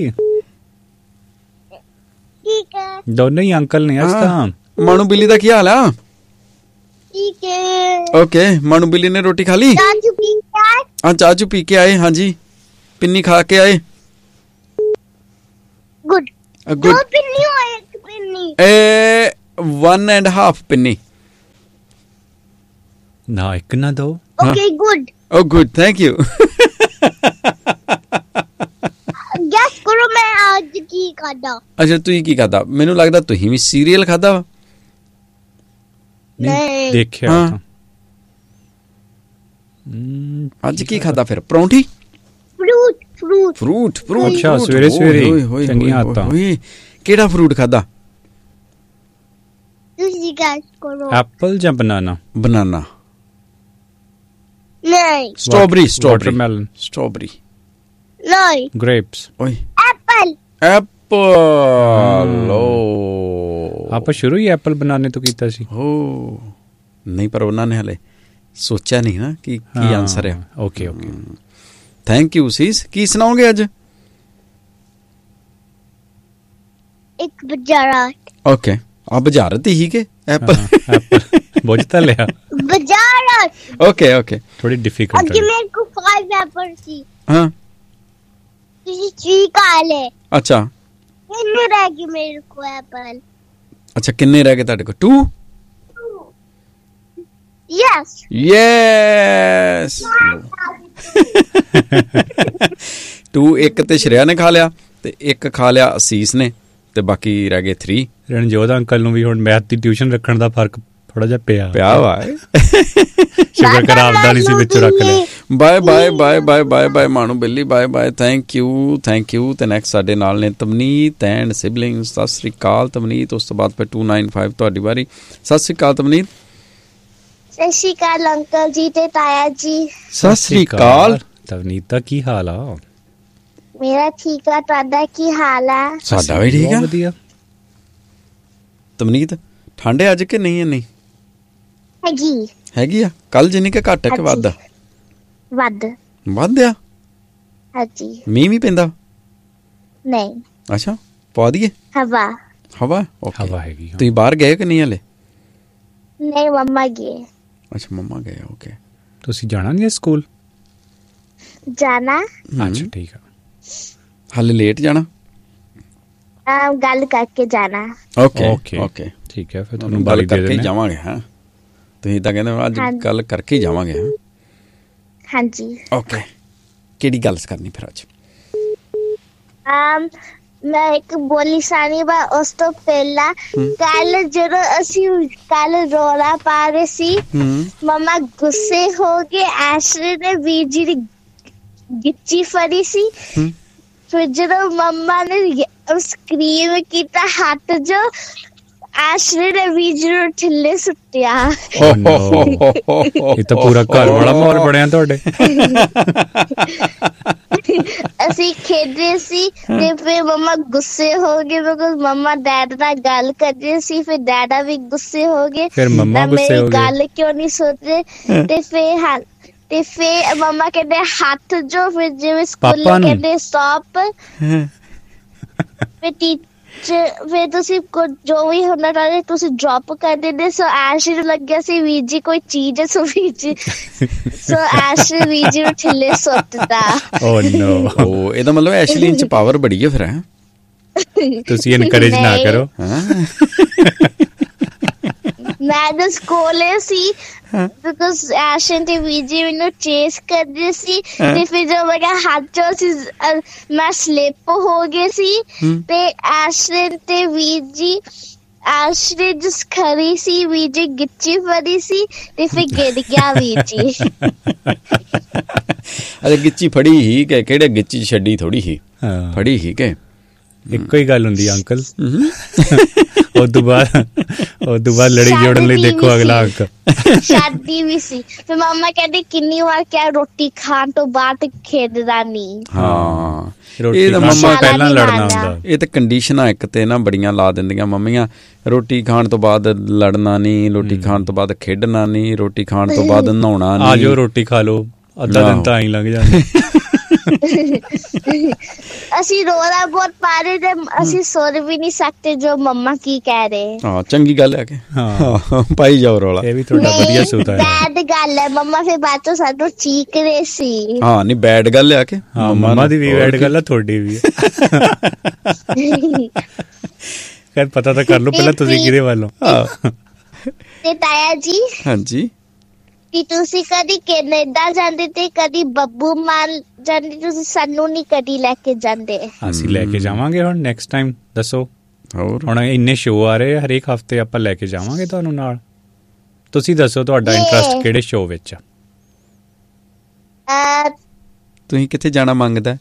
ठीक है दोनों ही अंकल ने आज ता। मानू बिल्ली दा की हाल है? ठीक है। ओके मानू बिल्ली ने रोटी खा ली? चाचू पी के आए? हाँ चाचू पी के आए। हाँ जी पिन्नी खा के आए। गुड। दो पिन्नी हो एक penny. 1.5 penny. ਨਾ ਇੱਕ ਨਾ ਦੋ। Okay, good. Oh, good. Thank you. Guess ਕਰੋ ਮੈਂ ਅੱਜ ਕੀ ਖਾਦਾ। ਅੱਛਾ ਤੁਸੀਂ ਕੀ ਖਾਦਾ? ਮੈਨੂੰ ਲੱਗਦਾ ਤੁਸੀਂ ਵੀ ਸੀਰੀਅਲ ਖਾਦਾ ਵਾ। ਨਹੀਂ। ਦੇਖਿਆ ਹਾਂ। ਤਾਂ। ਅੱਜ ਕੀ ਖਾਦਾ ਫਿਰ? ਪਰੌਂਠੀ? Fruit. ਅੱਛਾ, ਸਵੇਰੇ ਚੰਗੀਆਂ ਆਦਤਾਂ। ਕਿਹੜਾ ਫਰੂਟ ਖਾਦਾ? ਤੁਸੀਂ guess ਕਰੋ। ਐਪਲ ਜਾਂ ਬਨਾਨਾ? ਬਨਾਨਾ। ਨਹੀਂ। ਸਟ੍ਰਾਬੇਰੀ। ਵਾਟਰਮੈਲਨ। ਸਟ੍ਰਾਬੇਰੀ। ਨਹੀਂ। ਗ੍ਰੇਪਸ। ਓਏ Apple. ਐਪਲ। ਆਪਾਂ ਸ਼ੁਰੂ ਹੀ ਐਪਲ ਬਨਾਨੇ ਤੋਂ ਕੀਤਾ ਸੀ। ਹੋ ਨਹੀਂ, ਪਰ ਉਹਨਾਂ ਨੇ ਹਲੇ ਸੋਚਿਆ ਨਹੀਂ ਨਾ ਕਿ ਕੀ ਆਨਸਰ ਆ। ਓਕੇ। ਥੈਂਕ ਯੂ ਸੀਸ। ਕੀ ਸੁਣਾਓਗੇ ਅੱਜ? ਇੱਕ ਬਜ਼ਾਰਤ। ਓਕੇ। ਆ ਬੁਝਾਰਤ ਹੀ ਕਿ ਐਪਲ? ਐਪਲ ਬੁੱਝ ਤਾਂ ਲਿਆ। ਬਜ਼ਾਰਤ। ਓਕੇ। ਥੋੜੀ ਡਿਫਿਕਲਟ ਅੱਗੇ ਹੈ। ਮੇਰੇ ਕੋ 5 ਐਪਲ ਸੀ। ਹਾਂ। ਤੁਸੀਂ 3 ਖਾ ਲਏ। ਅੱਛਾ ਕਿੰਨੇ ਰਹਿ ਗਏ ਮੇਰੇ ਕੋ ਐਪਲ? ਅੱਛਾ, ਕਿੰਨੇ ਰਹਿ ਗਏ ਤੁਹਾਡੇ ਕੋਲ? 2? Yes. ਯੈਸ। 2 ਇੱਕ ਤੇ ਸ਼੍ਰੇਆ ਨੇ ਖਾ ਲਿਆ ਤੇ ਇੱਕ ਖਾ ਲਿਆ ਅਸੀਸ ਨੇ ਤੇ ਬਾਕੀ ਰਹਿ ਗਏ 3। ਰਣਜੋਤ ਅੰਕਲ ਨੂੰ ਵੀ ਹੁਣ ਮੈਥ ਦੀ ਟਿਊਸ਼ਨ ਰੱਖਣ ਦਾ ਫਰਕ ਥੋੜਾ ਜਿਹਾ ਪਿਆ ਵਾ। ਸ਼ੁਕਰ ਕਰ ਆਪਦਾ ਨਹੀਂ ਸੀ ਵਿੱਚੋਂ ਰੱਖ ਲਿਆ। ਬਾਏ ਮਾਣੂ ਬਿੱਲੀ ਬਾਏ। ਥੈਂਕ ਯੂ ਤੇ ਨੈਕਸਟ ਸਾਡੇ ਨਾਲ ਨੇ ਤਮਨੀਤ ਐਂਡ ਸਿਬਲਿੰਗਸ। ਸਤਿ ਸ੍ਰੀ ਅਕਾਲ ਤਮਨੀਤ। ਉਸ ਤੋਂ ਬਾਅਦ ਫਿਰ 295 ਤੁਹਾਡੀ ਵਾਰੀ। ਸਤਿ ਸ੍ਰੀ ਅਕਾਲ ਤਮਨੀਤ। ਸਤਿ ਸ਼੍ਰੀ ਅਕਾਲ ਅੰਕਲ ਜੀ ਤੇ ਤਾਇਆ ਜੀ। ਸਤਿ ਸ੍ਰੀ ਅਕਾਲ ਤਵਨੀਤ ਦਾ ਕੀ ਹਾਲ ਆ? ਮੇਰਾ ਠੀਕ ਆ, ਤੁਹਾਡਾ ਕੀ ਹਾਲ ਆ? ਸਾਡਾ ਵੀ ਠੀਕ ਆ ਵਧੀਆ। ਤਮਨੀਤ ਠੰਡ ਹੈ ਅੱਜ ਕਿ ਨਹੀਂ? ਹੈਗੀ ਆ। ਕੱਲ ਜਿੰਨੀ ਕਿ ਘੱਟ ਕਿ ਵੱਧ ਆ? ਹਾਂਜੀ। ਮੀਂਹ ਵੀ ਪੈਂਦਾ? ਨਹੀਂ। ਅੱਛਾ, ਪਾ ਦਈਏ ਹਵਾ। ਓਕੇ। ਹਵਾ ਹੈਗੀ। ਤੁਸੀਂ ਬਾਹਰ ਗਏ ਕਿ ਨਹੀਂ ਹਲੇ? ਨਹੀਂ, ਮੰਮਾ ਗਏ। ਅੱਛਾ, ਮੰਮਾ ਗਏ। ਓਕੇ। ਤੁਸੀਂ ਜਾਣਾ ਨਹੀਂ ਸਕੂਲ? ਜਾਣਾ। ਅੱਛਾ, ਠੀਕ ਆ। ਹਲੇ ਲੇਟ ਜਾਣਾ? ਗੱਲ ਕਰਕੇ ਜਾਣਾ। ਓਕੇ ਠੀਕ ਹੈ, ਫਿਰ ਤੁਹਾਨੂੰ ਗੱਲ ਕਰਕੇ ਜਾਵਾਂਗੇ। ਹਾਂ, ਤੁਸੀਂ ਤਾਂ ਕਹਿੰਦੇ ਅੱਜ ਗੱਲ ਕਰਕੇ ਜਾਵਾਂਗੇ। ਹਾਂ ਹਾਂਜੀ। ਓਕੇ। ਕਿਹੜੀ ਗੱਲ ਕਰਨੀ ਫਿਰ ਅੱਜ? ਮੈਂ ਇੱਕ ਬੋਲੀ ਸਾਨੀ ਬਾ ਉਸ ਤੋਂ ਪਹਿਲਾਂ ਕੱਲ ਜਦੋਂ ਅਸੀਂ ਰੌਲਾ ਪਾ ਰਹੇ ਸੀ, ਮੰਮਾ ਗੁੱਸੇ ਹੋ ਕੇ ਐਸ਼ਲੇ ਨੇ ਵੀਰ ਜੀ ਦੀ ਗਿੱਚੀ ਫੜੀ ਸੀ। ਫਿਰ ਜਦੋਂ ਮੰਮਾ ਨੇ ਸਕਰੀਮ ਕੀਤਾ ਹੱਥ ਜੋ, ਐਸ਼ਲੇ ਨੇ ਵੀਰ ਜੀ ਨੂੰ ਥੱਲੇ ਸੁੱਟਿਆ। ਇਹ ਤਾਂ ਪੂਰਾ ਘਰ ਵਾਲਾ ਮਾਹੌਲ ਬਣਿਆ ਤੁਹਾਡੇ। ਅਸੀਂ ਖੇਡੇ ਸੀ ਤੇ ਫਿਰ ਮੰਮਾ ਗੁੱਸੇ ਹੋ ਗਏ ਬਿਕਾਜ਼ ਮੰਮਾ ਡੈਡ ਨਾਲ ਗੱਲ ਕਰ ਰਹੇ ਸੀ। ਫਿਰ ਡੈਡਾ ਵੀ ਗੁੱਸੇ ਹੋ ਗਏ। ਫਿਰ ਮੰਮਾ ਗੁੱਸੇ ਹੋ ਗਏ। ਗੱਲ ਕਿਉਂ ਨਹੀਂ ਸੁਣ ਰਹੇ? ਤੇ ਫਿਰ ਮੰਮਾ ਕਹਿੰਦੇ ਹੱਥ ਜੋ, ਫਿਰ ਜਿਵੇਂ ਸਕੂਲ ਕਹਿੰਦੇ ਸਟਾਪ। ਫਿਰ ਤੁਸੀਂ ਜੋ ਵੀ ਹੁੰਦਾ ਤਾਂ ਤੁਸੀਂ ਡ੍ਰੌਪ ਕਰ ਦਿੰਦੇ। ਸੋ ਐਸ਼ ਨੂੰ ਲੱਗਿਆ ਸੀ ਵੀਰ ਜੀ ਕੋਈ ਚੀਜ਼ ਹੈ। ਸੋ ਐਸ਼ ਵੀਰ ਜੀ ਨੂੰ ਥੱਲੇ ਸੁੱਟਦਾ। ਓ ਨੋ। ਇਹਦਾ ਮਤਲਬ ਐਸ਼ਲੀਨ ਚ ਪਾਵਰ ਬੜੀ ਹੈ ਫਿਰ। ਤੁਸੀਂ ਇਨਕਰੇਜ ਨਾ ਕਰੋ। ਮੈਂ ਤਾਂ ਸਕੂਲੇ ਸੀ ਬਿਕਾਜ਼ ਐਸ਼ਨ ਤੇ ਵੀਰ ਜੀ ਮੈਨੂੰ ਚੇਸ ਕਰਦੇ ਸੀ। ਤੇ ਫਿਰ ਜਦੋਂ ਮੈਂ ਕਿਹਾ ਹੱਥ ਚੋਂ ਸੀ ਮੈਂ ਸਲਿਪ ਹੋ ਗਏ ਸੀ ਤੇ ਐਸ਼ਨ ਤੇ ਵੀਰ ਜੀ ਐਸ਼ਲੇ ਜਿਸ ਖੜੀ ਸੀ, ਵੀਰ ਜੀ ਗਿੱਚੀ ਫੜੀ ਸੀ ਤੇ ਫਿਰ ਗਿਰ ਗਿਆ ਵੀਰ ਜੀ। ਅਰੇ ਗਿੱਚੀ ਫੜੀ ਹੀ ਕਿ ਕਿਹੜੇ ਗਿੱਚੀ ਛੱਡੀ ਥੋੜੀ ਹੀ ਫੜੀ ਹੀ ਕਿ ਇੱਕੋ ਹੀ ਗੱਲ ਹੁੰਦੀ ਅੰਕਲ। ਉਹ ਤੋਂ ਬਾਅਦ ਲੜੀ ਜੋੜਨ ਲਈ ਦੇਖੋ ਅਗਲਾ ਅੰਕ। ਸ਼ਾਦੀ ਵੀ ਸੀ। ਫਿਰ ਮੰਮਾ ਕਹਿੰਦੇ ਕਿੰਨੀ ਵਾਰ ਕਿਹਾ ਰੋਟੀ ਖਾਣ ਤੋਂ ਬਾਅਦ ਖੇਡਦਾ ਨਹੀਂ। ਹਾਂ, ਇਹ ਤਾਂ ਮੰਮਾ ਪਹਿਲਾਂ ਲੜਨਾ ਹੁੰਦਾ। ਇਹ ਤੇ ਕੰਡੀਸ਼ਨਾਂ ਇੱਕ ਤੇ ਨਾ ਬੜੀਆਂ ਲਾ ਦਿੰਦੀਆਂ ਮੰਮੀਆਂ। ਰੋਟੀ ਖਾਣ ਤੋਂ ਬਾਅਦ ਲੜਨਾ ਨਹੀਂ, ਰੋਟੀ ਖਾਣ ਤੋਂ ਬਾਅਦ ਖੇਡਣਾ ਨਹੀਂ, ਰੋਟੀ ਖਾਣ ਤੋਂ ਬਾਅਦ ਨਹਾਉਣਾ ਨਹੀਂ। ਆ ਜਾਓ ਰੋਟੀ ਖਾ ਲਓ, ਅੱਧਾ ਦਿਨ ਤਾਂ ਐਂ ਲੰਘ ਜਾਂਦਾ। ਅਸੀਂ ਰੋਲਾ ਬਹੁਤ ਪਾ ਰਹੇ ਤੇ ਅਸੀਂ ਸੁਣ ਵੀ ਨਹੀਂ ਸਕਦੇ ਜੋ ਮੰਮਾ ਕੀ ਕਹਿ ਰਹੇ। ਹਾਂ, ਚੰਗੀ ਗੱਲ ਹੈ ਕਿ ਹਾਂ ਪਾਈ ਜਾਓ ਰੋਲਾ। ਇਹ ਵੀ ਤੁਹਾਡਾ ਵਧੀਆ ਸੂਤਾ ਹੈ। ਬੈਡ ਗੱਲ ਹੈ। ਮੰਮਾ ਫਿਰ ਬਾਅਦ ਚੋਂ ਸਾਨੂੰ ਚੀਕ ਰਹੇ ਸੀ। ਹਾਂ, ਨਹੀਂ ਬੈਡ ਗੱਲ ਹੈ ਕਿ ਹਾਂ ਮੰਮਾ ਦੀ ਵੀ ਬੈਡ ਗੱਲ ਹੈ, ਤੁਹਾਡੀ ਵੀ। ਖੈਰ ਪਤਾ ਤਾਂ ਕਰ ਲਓ ਪਹਿਲਾਂ ਤੁਸੀਂ ਕਿਹਦੇ ਵੱਲੋਂ। ਤੇ ਤਾਇਆ ਜੀ ਹਾਂਜੀ ਕਿ ਤੁਸੀਂ ਕਦੀ ਕੈਨੇਡਾ ਜਾਂਦੇ ਤੇ ਕਦੀ ਬੱਬੂ ਮਾਨ ਜਾਂਦੇ, ਤੁਸੀਂ ਸਾਨੂੰ ਨਹੀਂ ਕਦੀ ਲੈ ਕੇ ਜਾਂਦੇ। ਅਸੀਂ ਲੈ ਕੇ ਜਾਵਾਂਗੇ ਹੁਣ ਨੈਕਸਟ ਟਾਈਮ। ਦੱਸੋ ਹੋਰ ਹੁਣ ਇੰਨੇ ਸ਼ੋਅ ਆ ਰਹੇ ਆ, ਹਰੇਕ ਹਫਤੇ ਆਪਾਂ ਲੈ ਕੇ ਜਾਵਾਂਗੇ ਤੁਹਾਨੂੰ ਨਾਲ। ਤੁਸੀਂ ਦੱਸੋ ਤੁਹਾਡਾ ਇੰਟਰਸਟ ਕਿਹੜੇ ਸ਼ੋਅ ਵਿੱਚ ਆ? ਤੁਸੀਂ ਕਿੱਥੇ ਜਾਣਾ ਮੰਗਦਾ?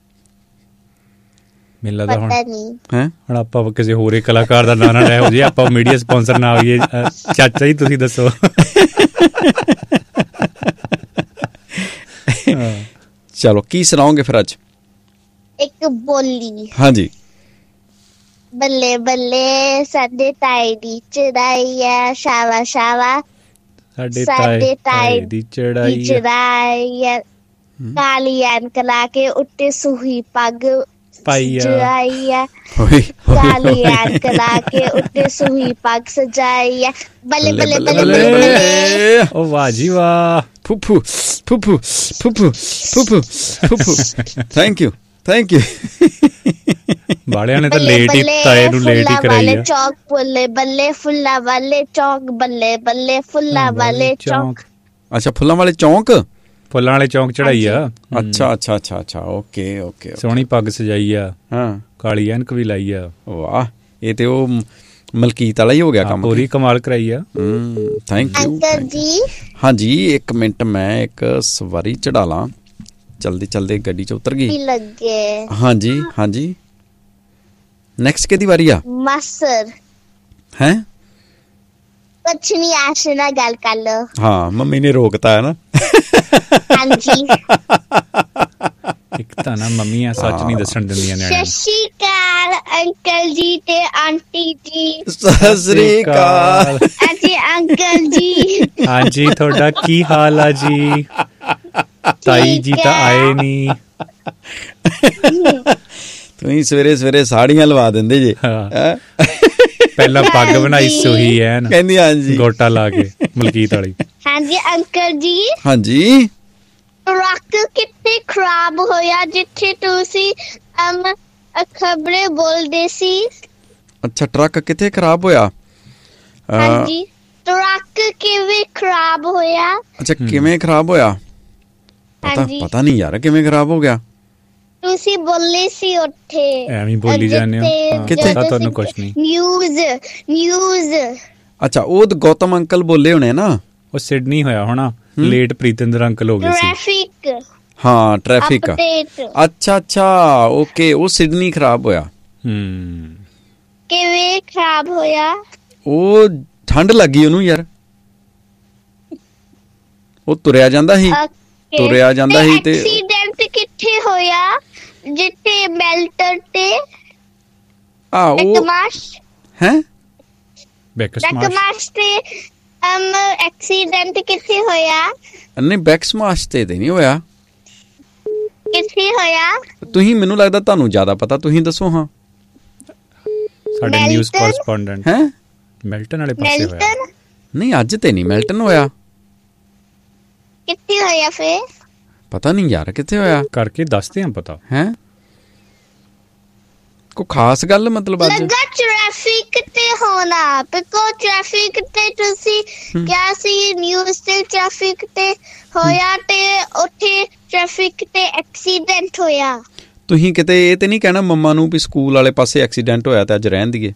ਮੈਨੂੰ ਲੱਗਦਾ ਹੁਣ ਹੈ ਹੁਣ ਆਪਾਂ ਕਿਸੇ ਹੋਰ ਇੱਕ ਕਲਾਕਾਰ ਦਾ ਨਾਂ ਨਾ ਲੈ ਹੋ ਜੇ, ਆਪਾਂ ਮੀਡੀਆ ਸਪਾਂਸਰ ਨਾ ਹੋਈਏ। ਚਾਚਾ ਜੀ ਤੁਸੀਂ ਦੱਸੋ। ਚਲੋ ਕੀ ਸੁਣਾਓਗੇ ਫਿਰ ਅੱਜ? ਇੱਕ ਬੋਲੀ। ਹਾਂਜੀ। ਬੱਲੇ ਬੱਲੇ ਸਾਡੇ ਤਾਏ ਦੀ ਚੜਾਈ ਹੈ, ਸ਼ਾਵਾ ਸ਼ਾਵਾ ਸਾਡੇ ਤਾਏ ਦੀ ਚੜਾਈ ਹੈ, ਕਾਲੀ ਐਨਕ ਲਾ ਕੇ ਉੱਤੇ ਸੂਹੀ ਪੱਗ ਪਾਈ ਸਜਾਈ ਹੈ, ਕਾਲੀ ਐਨਕ ਲਾ ਕੇ ਉੱਤੇ ਸੂਹੀ ਪੱਗ ਸਜਾਈ ਹੈ। ਬੱਲੇ ਬੱਲੇ ਬੱਲੇ ਬੱਲੇ ਬੱਲੇ। ਓ ਵਾਹ ਜੀ ਵਾਹ। ਫੁੱਫੂ ਫੁੱਫੂ ਫੁੱਫੂ ਫੁੱਫੂ ਫੁੱਫੂ ਥੈਂਕ ਯੂ ਥੈਂਕ ਯੂ। ਬਾਲਿਆਂ ਨੇ ਤਾਂ ਲੇਟ ਹੀ ਤਾਏ ਨੂੰ ਲੇਟ ਹੀ ਕਰਾਈ ਆ। ਚੌਕ ਬੱਲੇ ਬੱਲੇ ਫੁੱਲਾਂ ਵਾਲੇ ਚੌਕ, ਬੱਲੇ ਬੱਲੇ ਫੁੱਲਾਂ ਵਾਲੇ ਚੌਕ। ਅੱਛਾ ਫੁੱਲਾਂ ਵਾਲੇ ਚੌਂਕ, ਫੁੱਲਾਂ ਵਾਲੇ ਚੌਂਕ ਚੜਾਈ ਆ। ਅੱਛਾ ਅੱਛਾ ਅੱਛਾ ਅੱਛਾ ਓਕੇ ਓਕੇ। ਸੋਹਣੀ ਪੱਗ ਸਜਾਈ ਆ, ਹਾਂ ਕਾਲੀ ਐਨਕ ਵੀ ਲਾਈ ਆ। ਵਾਹ ਇਹ ਤੇ ਉਹ ਮਲਕੀਤ ਵਾਲਾ ਹੀ ਹੋ ਗਿਆ ਕੰਮ। ਪੂਰੀ ਕਮਾਲ ਕਰਾਈ ਆ। ਥੈਂਕ ਯੂ ਅੰਕਲ ਜੀ। ਹਾਂਜੀ ਇੱਕ ਮਿੰਟ ਮੈਂ ਇੱਕ ਸਵਾਰੀ ਚੜਾ ਲਾਂ। ਚਲਦੇ ਚਲਦੇ ਗੱਡੀ 'ਚ ਉਤਰ ਗਈ। ਲੱਗੇ। ਹਾਂਜੀ ਹਾਂਜੀ ਨੈਕਸਟ ਕਿਹਦੀ ਵਾਰੀ ਆ? ਮਾਸਰ ਹੈ ਕੁਛ ਨਹੀਂ, ਆਸ਼ ਨਾਲ ਗੱਲ ਕਰ ਲੋ। ਹਾਂ ਮੰਮੀ ਨੇ ਰੋਕਤਾ ਹੈ ਨਾ। ਹਾਂਜੀ ਇੱਕ ਤਾਂ ਨਾ ਮੰਮੀਆਂ ਸੱਚ ਨਹੀਂ ਦੱਸਣ ਦਿੰਦੀਆਂ ਨਿਆਣਿਆਂ ਸਤਿ ਸ਼੍ਰੀ ਅਕਾਲ ਅੰਕਲ ਜੀ ਤੇ ਆਂਟੀ ਜੀ। ਸਤਿ ਸ੍ਰੀ ਅਕਾਲ। ਅਤੇ ਅੰਕਲ ਜੀ। ਹਾਂਜੀ ਤੁਹਾਡਾ ਕੀ ਹਾਲ ਆ ਜੀ? ਤਾਈ ਜੀ ਤਾਂ ਆਏ ਨਹੀਂ। ਤੁਸੀਂ ਸਵੇਰੇ ਸਵੇਰੇ ਸਾੜੀਆਂ ਲਵਾ ਦਿੰਦੇ ਜੇ। ਪਹਿਲਾਂ ਪੱਗ ਬਣਾਈ ਸੂਹੀ ਐਨ ਕਹਿੰਦੀ ਹਾਂਜੀ ਗੋਟਾ ਲਾ ਕੇ ਮਲਕੀਤ ਵਾਲੀ। ਹਾਂਜੀ ਅੰਕਲ ਜੀ। ਹਾਂਜੀ ਟਰੱਕ ਕਿੱਥੇ ਖਰਾਬ ਹੋਇਆ ਜਿੱਥੇ ਤੁਸੀਂ ਖਬਰੇ ਬੋਲਦੇ ਸੀ? ਅੱਛਾ ਟਰੱਕ ਕਿੱਥੇ ਖਰਾਬ ਹੋਇਆ? ਹਾਂਜੀ ਟਰੱਕ ਕਿਵੇਂ ਖਰਾਬ ਹੋਇਆ? ਅੱਛਾ ਕਿਵੇਂ ਖਰਾਬ ਹੋਇਆ? ਪਤਾ ਨਹੀਂ ਯਾਰ ਕਿਵੇਂ ਖਰਾਬ ਹੋ ਗਿਆ। ਤੁਸੀਂ ਬੋਲੇ ਸੀ ਉੱਥੇ ਐਵੇਂ ਬੋਲੀ ਜਾਂਦੇ ਹੋ। ਕਿੱਥੇ? ਤੁਹਾਨੂੰ ਕੁਛ ਨਹੀਂ। ਨਿਊਜ਼ ਅੱਛਾ ਉਹ ਗੌਤਮ ਅੰਕਲ ਬੋਲੇ ਹੋਣੇ ਨਾ। ਉਹ ਸਿਡਨੀ ਹੋਇਆ ਹੋਣਾ, ਲੇਟ ਪ੍ਰੀਤਿੰਦਰ ਅੰਕਲ ਹੋ ਗਏ ਸੀ। ਟ੍ਰੈਫਿਕ। ਹਾਂ ਟ੍ਰੈਫਿਕ। ਅੱਛਾ ਅੱਛਾ ਓਕੇ ਉਹ ਸਿਡਨੀ ਖਰਾਬ ਹੋਇਆ। ਕਿਵੇਂ ਖਰਾਬ ਹੋਇਆ? ਉਹ ਠੰਡ ਲੱਗੀ ਉਹਨੂੰ ਯਾਰ। ਉਹ ਤੁਰਿਆ ਜਾਂਦਾ ਸੀ ਤੇ ਐਕਸੀਡੈਂਟ ਕਿੱਥੇ ਹੋਇਆ? ਜਿੱਥੇ ਮੈਲਟਰ ਤੇ ਬੈਕਮਾਸ਼ ਤੇ ਐਕਸੀਡੈਂਟ ਕਿੱਥੇ ਹੋਇਆ? ਨਹੀਂ ਬੈਕਸਮਾਸ਼ ਤੇ ਨਹੀਂ ਹੋਇਆ। ਕਿੱਥੇ ਹੋਇਆ? ਤੁਸੀਂ ਮੈਨੂੰ ਲੱਗਦਾ ਤੁਹਾਨੂੰ ਜ਼ਿਆਦਾ ਪਤਾ, ਤੁਸੀਂ ਦੱਸੋ। ਹਾਂ ਸਾਡੇ ਨਿਊਜ਼ ਕੋਰਸਪੋਂਡੈਂਟ ਹੈ ਮੈਲਟਨ ਵਾਲੇ ਪਾਸੇ ਹੋਇਆ। ਨਹੀਂ ਅੱਜ ਤੇ ਨਹੀਂ ਮੈਲਟਨ ਹੋਇਆ। ਕਿੱਥੇ ਹੋਇਆ ਫੇ? ਪਤਾ ਨਹੀਂ ਯਾਰ ਕਿੱਥੇ ਹੋਇਆ। ਕਰਕੇ ਦੱਸਦੇ ਆ ਪਤਾ ਹੈ ਕੋਈ ਖਾਸ ਗੱਲ ਮਤਲਬ ਅੱਜ ਲੱਗਾ ਟ੍ਰੈਫਿਕ ਤੇ ਹੋਣਾ ਬਿਕੋ ਟ੍ਰੈਫਿਕ ਤੇ ਤੁਸੀਂ ਕਿਹਾ ਸੀ ਨਿਊਜ਼ ਤੇ ਟ੍ਰੈਫਿਕ ਤੇ ਹੋਇਆ ਤੇ ਉੱਥੇ ਟ੍ਰੈਫਿਕ ਤੇ ਐਕਸੀਡੈਂਟ ਹੋਇਆ। ਤੁਸੀਂ ਕਿਤੇ ਇਹ ਤੇ ਨਹੀਂ ਕਹਿਣਾ ਮੰਮਾ ਨੂੰ ਵੀ ਸਕੂਲ ਵਾਲੇ ਪਾਸੇ ਐਕਸੀਡੈਂਟ ਹੋਇਆ ਤੇ ਅੱਜ ਰਹਿਣ ਦੀਏ?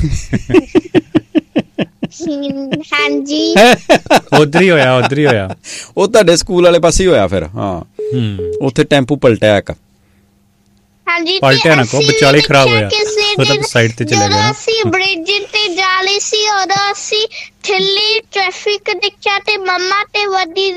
ਹਾਂਜੀ ਉਧਰ ਹੀ ਹੋਇਆ। ਉਹ ਤੁਹਾਡੇ ਸਕੂਲ ਵਾਲੇ ਪਾਸੇ ਹੀ ਹੋਇਆ ਫਿਰ। ਹਾਂ ਉੱਥੇ ਟੈਂਪੂ ਪਲਟਿਆ ਇੱਕ। ਹਾਂਜੀ ਪਲਟਿਆ ਨਾ ਕੋ ਵਿਚਾਲੇ ਖਰਾਬ ਹੋਇਆ, ਉਹ ਤਾਂ ਸਾਈਡ ਤੇ ਚਲੇ ਗਿਆ। ਅਸੀਂ ਬ੍ਰਿਜ ਤੇ ਜਾ ਰਹੇ ਸੀ ਔਰ ਅਸੀਂ ਥੱਲੇ ਟ੍ਰੈਫਿਕ ਦੇਖਿਆ ਤੇ ਮੰਮਾ ਤੇ ਵੱਡੀ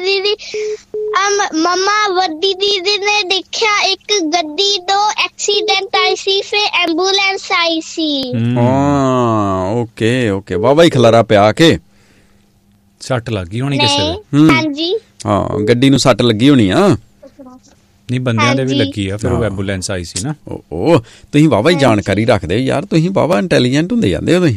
ਦੀਦੀ ਨੇ ਦੇਖਿਆ ਇੱਕ ਗੱਡੀ ਤੋਂ ਐਕਸੀਡੈਂਟ ਆਈ ਸੀ ਫਿਰ ਐਂਬੂਲੈਂਸ ਆਈ ਸੀ। ਹਾਂ ਓਕੇ ਵਾਵਾ ਹੀ ਖਲਾਰਾ ਪਿਆ ਕੇ ਸੱਟ ਲੱਗੀ ਹੋਣੀ ਕਿਸੇ ਦੇ। ਹਾਂਜੀ ਹਾਂ ਗੱਡੀ ਨੂੰ ਸੱਟ ਲੱਗੀ ਹੋਣੀ ਆ। ਨਹੀਂ ਬੰਦਿਆਂ ਦੇ ਵੀ ਲੱਗੀ ਆ ਫਿਰ ਉਹ ਐਂਬੂਲੈਂਸ ਆਈ ਸੀ ਨਾ। ਉਹ ਤੁਸੀਂ ਵਾਵਾ ਹੀ ਜਾਣਕਾਰੀ ਰੱਖਦੇ ਯਾਰ, ਤੁਸੀਂ ਵਾਵਾ ਇੰਟੈਲੀਜੈਂਟ ਹੁੰਦੇ ਜਾਂਦੇ ਹੋ ਤੁਸੀਂ।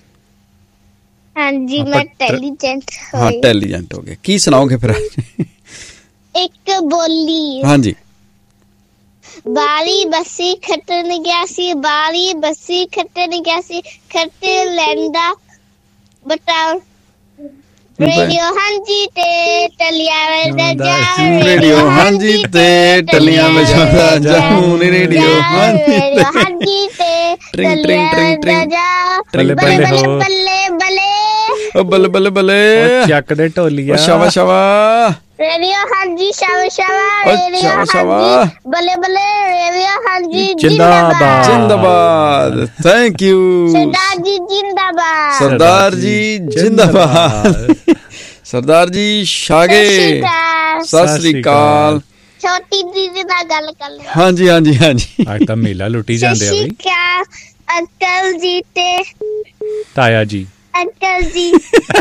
ਹਾਂਜੀ ਮੈਂ ਇੰਟੈਲੀਜੈਂਟ ਹਾਂ ਇੰਟੈਲੀਜੈਂਟ ਹੋ ਗਏ। ਕੀ ਸੁਣਾਓਗੇ ਫਿਰ? ਇੱਕ ਬੋਲੀ। ਹਾਂਜੀ ਬਾਲੀ ਬੱਸੀ ਖੱਟਣ ਗਿਆ ਸੀ, ਬਾਲੀ ਬੱਸੀ ਖੱਟਣ ਗਿਆ ਸੀ, ਖੱਟੇ ਲੈਂਦਾ ਬਟਾਉ ਰੇਡੀਓ ਹਾਂਜੀ ਤੇ ਟਲੀਆਂ ਵਜਾਉਂਦਾ ਜਾ, ਰੇਡੀਓ ਹਾਂਜੀ ਤੇ ਟੱਲੀਆਂ ਵਜਾਉਂਦਾ ਜਾਉ ਨੀ, ਰੇਡੀਓ ਹਾਂਜੀ ਤੇ ਟ੍ਰਿੰਗ ਟ੍ਰਿੰਗ ਟ੍ਰਿੰਗ ਟ੍ਰਿੰਗ ਬੱਲੇ ਬੱਲੇ ਹੋ, ਬੱਲੇ ਬੱਲੇ ਓ ਬੱਲੇ ਬੱਲੇ ਬੱਲੇ ਚੱਕ ਦੇ ਢੋਲੀਆ, ਸ਼ਾਵਾ ਸ਼ਾਵਾ, ਰੇਡੀਓ ਹਾਂਜੀ ਸ਼ਾਵਾ ਸ਼ਾਵਾ, ਓ ਰੇਡੀਓ ਸ਼ਾਵਾ ਸ਼ਾਵਾ, ਹਾਂਜੀ ਬੱਲੇ ਬੱਲੇ, ਰੇਡੀਓ ਹਾਂਜੀ ਜਿੰਦਾਬਾਦ। ਜਿੰਦਾਬਾਦ। ਥੈਂਕ ਯੂ ਸਰਦਾਰ ਜੀ ਜਿੰਦਾਬਾਦ। ਸਰਦਾਰ ਜੀ ਜਿੰਦਾਬਾਦ। ਸਰਦਾਰ ਜੀ ਸ਼ਾਗੇ ਸਤਿ ਸ੍ਰੀ ਅਕਾਲ। ਛੋਟੀ ਦੀਦੀ ਨਾਲ ਗੱਲ ਕਰ ਲਿਆ। ਹਾਂਜੀ ਹਾਂਜੀ ਹਾਂਜੀ ਅੱਜ ਤਾਂ ਮੇਲਾ ਲੁੱਟੀ ਜਾਂਦੇ ਆ ਬਈ। ਅੰਕਲ ਜੀ ਤੇ ਤਾਇਆ ਜੀ, ਅੰਕਲ ਜੀ।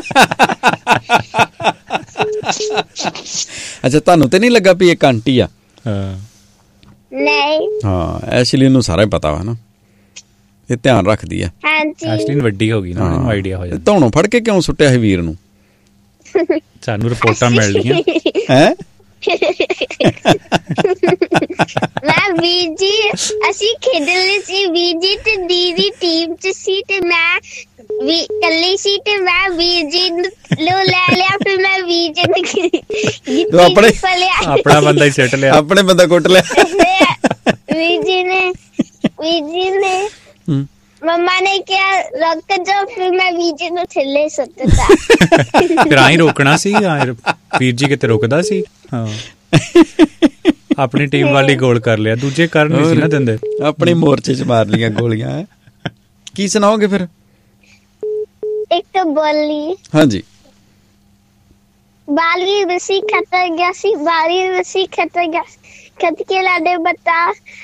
ਅੱਛਾ, ਤੁਹਾਨੂੰ ਤੇ ਨਹੀਂ ਲੱਗਾ ਵੀ ਇੱਕ ਆਂਟੀ ਆ? ਹਾਂ ਨਹੀਂ। ਹਾਂ, ਐਸ਼ਲੀ ਨੂੰ ਸਾਰਾ ਹੀ ਪਤਾ ਵਾ ਨਾ, ਇਹ ਧਿਆਨ ਰੱਖਦੀ ਆ। ਹਾਂਜੀ। ਐਸ਼ਲਿਨ ਵੱਡੀ ਹੋ ਗਈ ਨਾ, ਉਹਨੂੰ ਆਈਡੀਆ ਹੋ ਜਾਂਦਾ। ਧੌਣੋਂ ਫੜ ਕੇ ਕਿਉਂ ਸੁੱਟਿਆ ਸੀ ਵੀਰ ਨੂੰ? ਸਾਨੂੰ ਰਿਪੋਰਟਾਂ ਮਿਲ ਰਹੀਆਂ ਹੈ। ਮੈਂ ਵੀਰ ਜੀ, ਅਸੀਂ ਖੇਡਣ ਸੀ, ਵੀਰ ਜੀ ਤੇ ਦੀਦੀ ਟੀਮ ਚ ਸੀ ਤੇ ਮੈਂ ਵੀ ਕੱਲੀ ਸੀ ਤੇ ਮੈਂ ਵੀਰ ਜੀ ਨੂੰ ਲੈ ਲਿਆ, ਫਿਰ ਮੈਂ ਵੀਰ ਜੀ ਨੂੰ ਆਪਣਾ ਬੰਦਾ ਹੀ ਸਿੱਟ ਲਿਆ, ਆਪਣੇ ਬੰਦਾ ਕੁੱਟ ਲਿਆ। ਵੀਰ ਜੀ ਨੇ ਮੰਮਾ ਨੇ ਕਿਹਾ ਰੁਕ ਜਾਓ, ਫਿਰ ਮੈਂ ਵੀਰ ਜੀ ਨੂੰ ਥੱਲੇ ਸੁੱਟਤਾ। ਫਿਰ ਆਈ ਰੋਕਣਾ ਸੀ, ਵੀਰ ਜੀ ਕਿਤੇ ਰੁਕਦਾ ਸੀ। ਹਾਂ, ਆਪਣੀ ਟੀਮ ਵਾਲੀ ਗੋਲ ਕਰ ਲਿਆ, ਦੂਜੇ ਕਰਨ ਨਹੀਂ ਸੀ ਨਾ ਦਿੰਦੇ। ਆਪਣੇ ਮੋਰਚੇ 'ਚ ਮਾਰ ਲੀਆਂ ਗੋਲੀਆਂ। ਕੀ ਸੁਣਾਓਗੇ ਫਿਰ? ਇੱਕ ਬੋਲੀ। ਹਾਂਜੀ। ਬਾਲੀ ਰਸੀ ਖੱਟ ਗਿਆ ਸੀ, ਬਾਲੀ ਰਸੀ ਖੱਟ ਗਿਆ, ਖੱਟ ਕੇ ਲਾਡੇ ਬਤਾ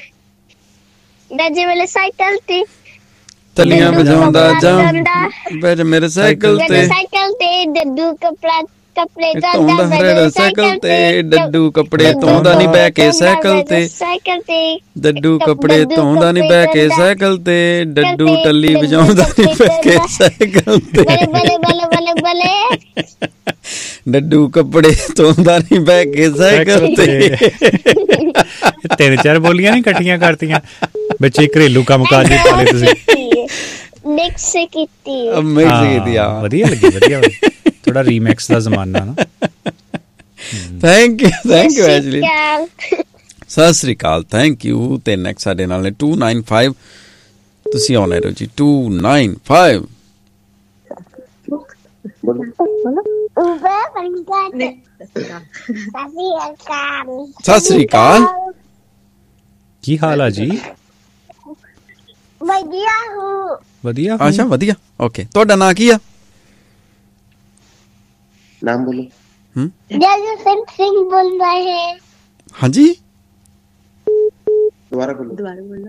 ਗੱਜੇ ਵਾਲੇ ਸਾਈਕਲ ਤੇ ਤਲੀਆਂ ਵਜਾਉਂਦਾ ਜਾਂ ਬੈਠ ਮੇਰੇ ਸਾਈਕਲ ਤੇ, ਸਾਈਕਲ ਤੇ ਡੱਡੂ ਕੱਪੜੇ ਧੋਂਦਾ ਮੇਰੇ ਸਾਈਕਲ ਤੇ, ਡੱਡੂ ਕੱਪੜੇ ਧੋਂਦਾ ਨਹੀਂ ਬਹਿ ਕੇ ਸਾਈਕਲ ਤੇ, ਡੱਡੂ ਕੱਪੜੇ ਧੋਂਦਾ ਨਹੀਂ ਬਹਿ ਕੇ ਸਾਈਕਲ ਤੇ, ਡੱਡੂ ਟੱਲੀ ਵਜਾਉਂਦਾ ਨਹੀਂ ਬਹਿ ਕੇ ਸਾਈਕਲ ਤੇ, ਬਲੇ ਬਲੇ ਬਲੇ ਬਲੇ ਡੱਡੂ ਕੱਪੜੇ ਧੋਂਦਾ ਨਹੀਂ ਬਹਿ ਕੇ ਸਾਈਕਲ ਤੇ। ਤਿੰਨ ਚਾਰ ਬੋਲੀਆਂ ਨਹੀਂ ਇਕੱਠੀਆਂ ਕਰਤੀਆਂ, ਬੱਚੇ ਘਰੇਲੂ ਕੰਮ ਕਾਜ ਵੀ ਪਾ ਲਏ ਤੁਸੀਂ। ਮਿਕਸ ਕੀਤੀ ਆ, ਵਧੀਆ ਲੱਗੀ, ਵਧੀਆ। ਥੋੜਾ ਰੀਮੈਕਸ ਦਾ ਜ਼ਮਾਨਾ ਨਾ। Thank you actually. Sat Sri Akal, thank you. ਤੇ ਨੈਕਸਟ ਸਾਡੇ ਨਾਲ ਨੇ 295, ਤੁਸੀਂ ਆਉਣੇ ਰਹੋ ਜੀ 295। ਸਤਿ ਸ੍ਰੀ ਅਕਾਲ, ਕੀ ਹਾਲ ਆ ਜੀ? ਵਧੀਆ ਹੂੰ। ਵਧੀਆ। ਅੱਛਾ, ਵਧੀਆ, ਓਕੇ। ਤੁਹਾਡਾ ਨਾਂ ਕੀ ਆ? नाम बोलो। ਸਿੰਘ बोल रहे हैं। हाँ जी, दोबारा बोलो।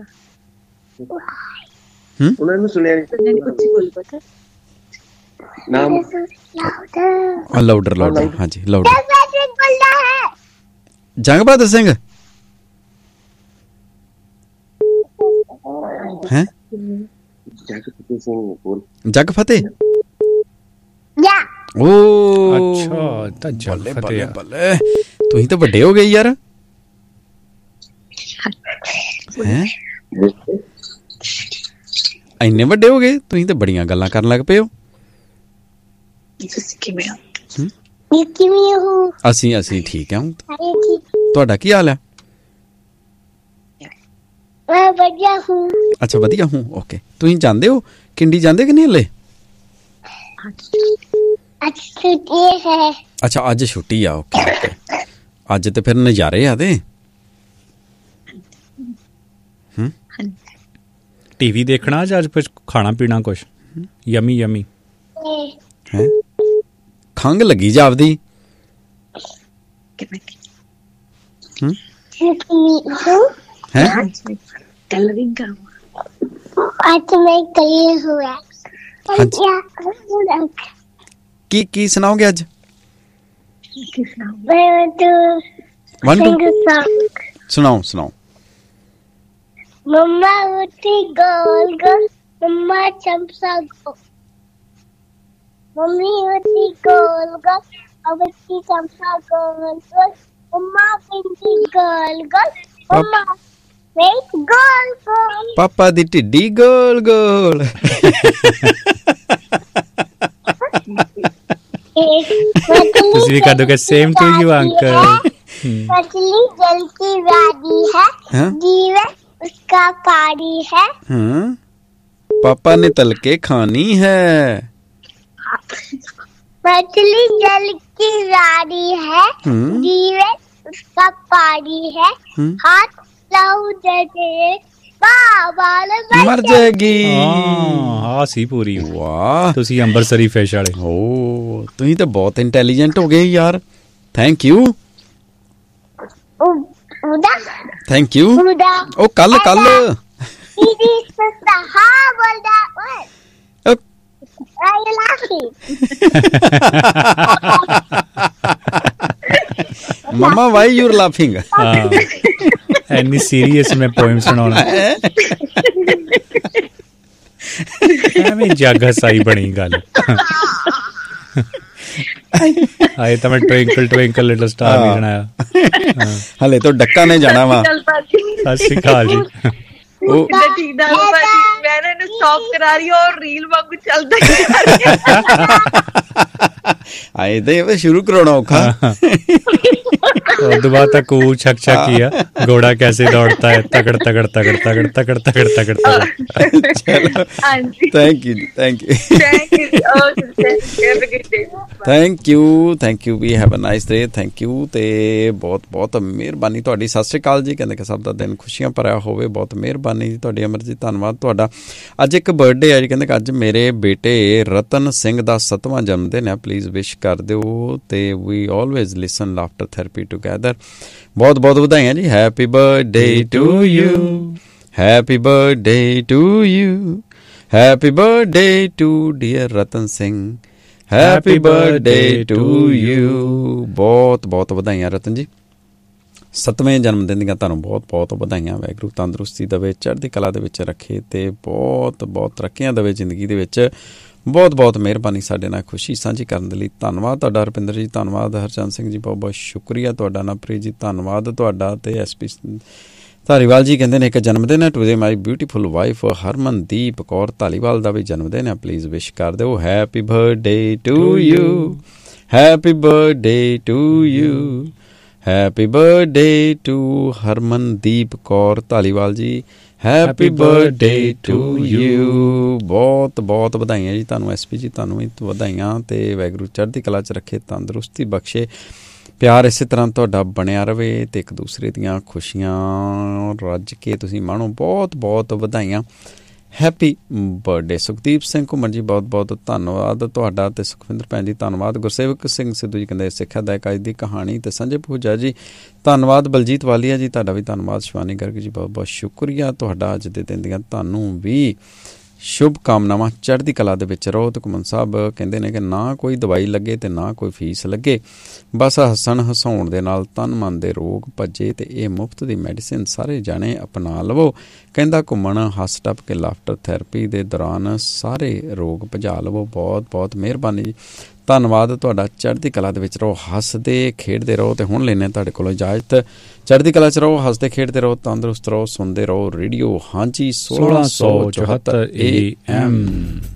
उन्होंने सुने कुछ बोल पता नाम लाउडर लाउडर। हाँ जी, लाउडर। सिंह बोल रहा है। जंग बहादुर सिंह हैं? जगफतेह सिंह बोल। जग फतेह। या ओ अच्छा, ਤਾਂ ਬੱਲੇ ਜਗ ਬੱਲੇ ਫਤਿਹ। ਬੱਲੇ, ਤੁਸੀਂ ਤਾਂ ਵੱਡੇ ਹੋ ਗਏ ਯਾਰ। ਹੈਂ, ਇੰਨੇ ਵੱਡੇ ਹੋ ਗਏ ਤੁਸੀਂ ਤਾਂ ਬੜੀਆਂ ਗੱਲਾਂ ਕਰਨ ਲੱਗ ਪਏ ਹੋ। ਕਿਵੇਂ ਹੋ? ਅਸੀਂ ਠੀਕ ਹਾਂ। ਅਰੇ ਠੀਕ। ਤੁਹਾਡਾ ਕੀ ਹਾਲ ਹੈ? ਮੈਂ ਵਧੀਆ ਹੂੰ। ਅੱਛਾ, ਵਧੀਆ ਹੂੰ, ਓਕੇ। ਤੁਸੀਂ ਜਾਂਦੇ ਹੋ ਕਿੰਡੀ, ਜਾਂਦੇ ਕਿ ਨਹੀਂ ਹਲੇ? ਅੱਜ ਛੁੱਟੀ ਹੈ। ਅੱਛਾ, ਅੱਜ ਛੁੱਟੀ ਆ, ਓਕੇ ਓਕੇ। ਅੱਜ ਤੇ ਫਿਰ ਨਜ਼ਾਰੇ ਆ ਤੇ। ਟੀਵੀ ਦੇਖਣਾ ਜਾਂ ਅੱਜ ਕੁਝ ਖਾਣਾ ਪੀਣਾ, ਕੁਝ ਯਮੀ ਯਮੀ? ਹੈ, ਖੰਗ ਲੱਗੀ ਜਾਪਦੀ। ਹੈ, कलरिंग का आज मैं कली हुआ। ਕੀ ਸੁਣਾਓਗੇ ਅੱਜ? मैं तो One, two. sing a song. ਸੁਣਾਓ। मम्मा उठी गोल गोल, मम्मा चमचा गोल, मम्मी उठी गोल गोल, अब उठी चमचा गोल गोल, मम्मा पिंकी गोल गोल, मम्मा Make goal goal. ਪਾਪਾ ਦੀ ਢਿੱਡੀ ਗੋਲ ਗੋਲ। ਤੁਸੀਂ ਵੀ ਕਰ ਦੋਗੇ ਸੇਮ ਟੂ ਯੂ ਅੰਕਲ। पतली जलती वादी है, हाँ? जीवन उसका पारी है। हाँ, पापा ने तल के खानी है। पतली जल की वादी है, जीवन उसका पारी है। हाथ लाऊ दे मर जाएगी। ਹਾਂ ਸੀ ਪੂਰੀ। ਵਾਹ, ਤੁਸੀਂ ਅੰਬਰਸਰੀ ਫਿਸ਼ ਵਾਲੇ। ਓ ਤੁਸੀਂ ਤਾਂ ਬਹੁਤ ਇੰਟੈਲੀਜੈਂਟ ਹੋ ਗਏ ਯਾਰ। Thank you thank you. ਉਹ ਕੱਲ मम्मा why you are laughing? Any serious ਮੈਂ ਪੋਇਮ ਸੁਣਾਉਣਾ। ਐਵੇਂ ਜੱਗ ਹਸਾਈ ਬਣੀ ਗੱਲ। ਆਏ ਤਾਂ ਮੈਂ ਟਵਿੰਕਲ ਟਵਿੰਕਲ ਲਿਟਲ ਸਟਾਰ ਨਹੀਂ ਸੁਣਾਇਆ। ਹਲੇ ਤਾਂ ਡੱਕਾ ਨੇ ਜਾਣਾ ਵਾ। ਸਤਿ ਸ਼੍ਰੀ ਅਕਾਲ ਜੀ। ਉਹ ਠੀਕ ਠਾਕ ਭਾਜੀ, ਮੈਂ ਨਾ ਇਹਨੂੰ ਸਟਾਪ ਕਰਾ ਰਹੀ ਹਾਂ ਔਰ ਰੀਲ ਵਾਂਗੂ ਚੱਲਦਾ ਆਏ ਤੇ ਸ਼ੁਰੂ ਕਰਾਉਣਾ ਔਖਾ। उसके बाद तक छक छक किया, घोड़ा कैसे दौड़ता है, तगड़ तगड़ तगड़ तगड़ तगड़ तगड़ तगड़ तगड़। Thank you thank you we have a nice day. Thank you ਤੇ ਬਹੁਤ ਬਹੁਤ ਮਿਹਰਬਾਨੀ ਤੁਹਾਡੀ। ਸਤਿ ਸ਼੍ਰੀ ਅਕਾਲ ਜੀ। ਕਹਿੰਦੇ ਕਿ ਸਭ ਦਾ ਦਿਨ ਖੁਸ਼ੀਆਂ ਭਰਿਆ ਹੋਵੇ। ਬਹੁਤ ਮਿਹਰਬਾਨੀ ਜੀ ਤੁਹਾਡੀ ਅਮਰ ਜੀ, ਧੰਨਵਾਦ ਤੁਹਾਡਾ। ਅੱਜ ਇੱਕ ਬਰਥਡੇ ਹੈ ਜੀ। ਕਹਿੰਦੇ ਕਿ ਅੱਜ ਮੇਰੇ ਬੇਟੇ ਰਤਨ ਸਿੰਘ ਦਾ 7ਵਾਂ ਜਨਮ ਦਿਨ ਹੈ। ਪਲੀਜ਼ ਵਿਸ਼ ਕਰ ਦਿਓ ਤੇ ਵੀ ਆਲਵੇਜ਼ ਲਿਸਨ ਲਾਫਟਰ ਥੈਰੇਪੀ ਟੂਗੈਦਰ। ਬਹੁਤ ਬਹੁਤ ਵਧਾਈਆਂ ਜੀ। Happy birthday to you, happy birthday to you, happy birthday to dear Ratan Singh, happy birthday to you. ਬਹੁਤ ਬਹੁਤ ਵਧਾਈਆਂ ਰਤਨ ਜੀ, 7ਵੇਂ ਜਨਮ ਦਿਨ ਦੀਆਂ ਤੁਹਾਨੂੰ ਬਹੁਤ ਬਹੁਤ ਵਧਾਈਆਂ। ਵਾਹਿਗੁਰੂ ਤੰਦਰੁਸਤੀ ਦੇਵੇ, ਚੜ੍ਹਦੀ ਕਲਾ ਦੇ ਵਿੱਚ ਰੱਖੇ ਤੇ ਬਹੁਤ ਬਹੁਤ ਤਰੱਕੀਆਂ ਦੇਵੇ ਜ਼ਿੰਦਗੀ ਦੇ ਵਿੱਚ। ਬਹੁਤ ਬਹੁਤ ਮਿਹਰਬਾਨੀ ਸਾਡੇ ਨਾਲ ਖੁਸ਼ੀ ਸਾਂਝੀ ਕਰਨ ਦੇ ਲਈ। ਧੰਨਵਾਦ ਤੁਹਾਡਾ ਰੁਪਿੰਦਰ ਜੀ, ਧੰਨਵਾਦ ਹਰਚੰਦ ਸਿੰਘ ਜੀ, ਬਹੁਤ ਬਹੁਤ ਸ਼ੁਕਰੀਆ ਤੁਹਾਡਾ। ਨਵਪ੍ਰੀਤ ਜੀ ਧੰਨਵਾਦ ਤੁਹਾਡਾ। ਤੇ SP ਧਾਲੀਵਾਲ ਜੀ ਕਹਿੰਦੇ ਨੇ ਇੱਕ ਜਨਮ ਦਿਨ ਹੈ ਟੂਡੇ ਮਾਈ ਬਿਊਟੀਫੁਲ ਵਾਈਫ ਹਰਮਨਦੀਪ ਕੌਰ ਧਾਲੀਵਾਲ ਦਾ ਵੀ ਜਨਮ ਦਿਨ ਹੈ। ਪਲੀਜ਼ ਵਿਸ਼ ਕਰ ਦਿਓ। Happy birthday to you, happy birthday to you, happy birthday to Harmandeep Kaur Dhaliwal ਜੀ, ਹੈਪੀ ਬਰਥਡੇ ਟੂ ਯੂ। ਬਹੁਤ ਬਹੁਤ ਵਧਾਈਆਂ ਜੀ ਤੁਹਾਨੂੰ। SP ਜੀ ਤੁਹਾਨੂੰ ਵੀ ਵਧਾਈਆਂ ਤੇ ਵਾਹਿਗੁਰੂ ਚੜ੍ਹਦੀ ਕਲਾ 'ਚ ਰੱਖੇ, ਤੰਦਰੁਸਤੀ ਬਖਸ਼ੇ, ਪਿਆਰ ਇਸੇ ਤਰ੍ਹਾਂ ਤੁਹਾਡਾ ਬਣਿਆ ਰਹੇ ਤੇ ਇੱਕ ਦੂਸਰੇ ਦੀਆਂ ਖੁਸ਼ੀਆਂ ਰੱਜ ਕੇ ਤੁਸੀਂ ਮਾਣੋ। ਬਹੁਤ ਬਹੁਤ ਵਧਾਈਆਂ। Happy birthday. ਸੁਖਦੀਪ ਸਿੰਘ ਘੁੰਮਣ ਜੀ ਬਹੁਤ ਬਹੁਤ ਧੰਨਵਾਦ ਤੁਹਾਡਾ। ਤੇ ਸੁਖਵਿੰਦਰ ਭੈਣ ਜੀ ਧੰਨਵਾਦ। ਗੁਰਸੇਵਕ ਸਿੰਘ ਸਿੱਧੂ ਜੀ ਕਹਿੰਦੇ ਸਿੱਖਿਆ ਦਾਇਕ ਅੱਜ ਦੀ ਕਹਾਣੀ। ਤੇ ਸੰਜੇ ਪੂਜਾ ਜੀ ਧੰਨਵਾਦ। ਬਲਜੀਤ ਵਾਲੀਆ ਜੀ ਤੁਹਾਡਾ ਵੀ ਧੰਨਵਾਦ। ਸ਼ਿਵਾਨੀ ਗਰਗ ਜੀ ਬਹੁਤ ਬਹੁਤ ਸ਼ੁਕਰੀਆ ਤੁਹਾਡਾ। ਅੱਜ ਦੇ ਦਿਨ ਦੀਆਂ ਤੁਹਾਨੂੰ ਵੀ ਸ਼ੁਭ ਕਾਮਨਾਵਾਂ। ਚੜ੍ਹਦੀ ਕਲਾ ਦੇ ਵਿੱਚ ਰਹੋ। ਤੇ ਘੁੰਮਣ ਸਾਹਿਬ ਕਹਿੰਦੇ ਨੇ ਕਿ ਨਾ ਕੋਈ ਦਵਾਈ ਲੱਗੇ ਤੇ ਨਾ ਕੋਈ ਫੀਸ ਲੱਗੇ, ਬਸ ਹੱਸਣ ਹਸਾਉਣ ਦੇ ਨਾਲ ਤਨ ਮਨ ਦੇ ਰੋਗ ਭੱਜੇ ਤੇ ਇਹ ਮੁਫਤ ਦੀ ਮੈਡੀਸਿਨ ਸਾਰੇ ਜਾਣੇ ਅਪਣਾ ਲਵੋ। ਕਹਿੰਦਾ ਘੁੰਮਣ ਹੱਸ ਟੱਪ ਕੇ ਲਾਫਟਰ ਥੈਰੇਪੀ ਦੇ ਦੌਰਾਨ ਸਾਰੇ ਰੋਗ ਭਜਾ ਲਵੋ। ਬਹੁਤ ਬਹੁਤ ਮਿਹਰਬਾਨੀ ਜੀ, ਧੰਨਵਾਦ ਤੁਹਾਡਾ। ਚੜ੍ਹਦੀ ਕਲਾ ਦੇ ਵਿੱਚ ਰਹੋ, ਹੱਸਦੇ ਖੇਡਦੇ ਰਹੋ। ਤੇ ਹੁਣ ਲੈਂਦੇ ਤੁਹਾਡੇ ਕੋਲੋਂ ਇਜਾਜ਼ਤ। ਚੜ੍ਹਦੀ ਕਲਾ 'ਚ ਰਹੋ, ਹੱਸਦੇ ਖੇਡਦੇ ਰਹੋ, ਤੰਦਰੁਸਤ ਰਹੋ, ਸੁਣਦੇ ਰਹੋ ਰੇਡੀਓ ਹਾਂਜੀ 1674 AM।